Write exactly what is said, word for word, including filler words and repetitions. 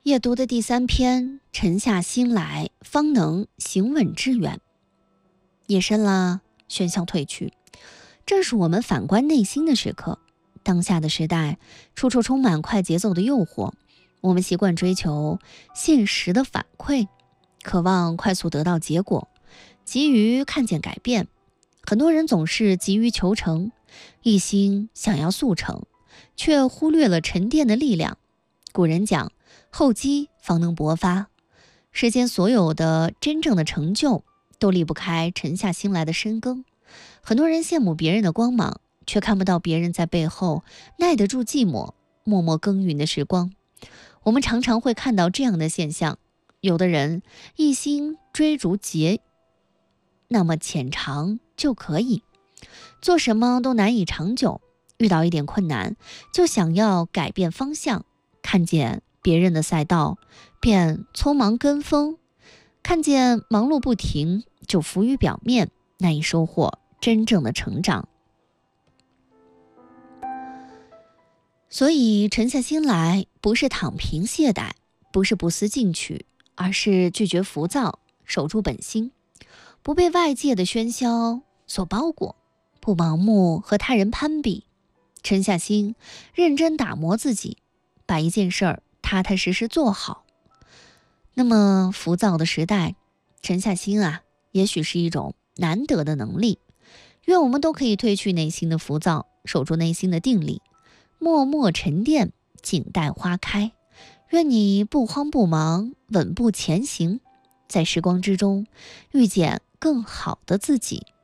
阅读的第三篇，沉下心来，方能行稳致远。夜深了，喧嚣褪去，正是我们反观内心的时刻。当下的时代，处处充满快节奏的诱惑，我们习惯追求现实的反馈，渴望快速得到结果，急于看见改变。很多人总是急于求成，一心想要速成，却忽略了沉淀的力量。古人讲，厚积方能薄发。世间所有的真正的成就，都离不开沉下心来的深耕。很多人羡慕别人的光芒，却看不到别人在背后耐得住寂寞，默默耕耘的时光。我们常常会看到这样的现象，有的人一心追逐结，那么浅尝就可以，做什么都难以长久，遇到一点困难就想要改变方向，看见别人的赛道便匆忙跟风，看见忙碌不停就浮于表面，难以收获真正的成长。所以沉下心来，不是躺平懈怠，不是不思进取，而是拒绝浮躁，守住本心，不被外界的喧嚣所包裹，不盲目和他人攀比，沉下心，认真打磨自己，把一件事儿踏踏实实做好。那么浮躁的时代，沉下心啊，也许是一种难得的能力。愿我们都可以褪去内心的浮躁，守住内心的定力，默默沉淀，静待花开。愿你不慌不忙，稳步前行，在时光之中遇见更好的自己。